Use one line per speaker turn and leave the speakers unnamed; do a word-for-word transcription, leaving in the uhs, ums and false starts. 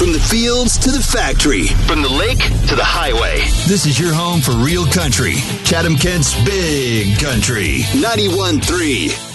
From the fields to the factory. From the lake to the highway. This is your home for real country. Chatham-Kent's Big Country. ninety-one point three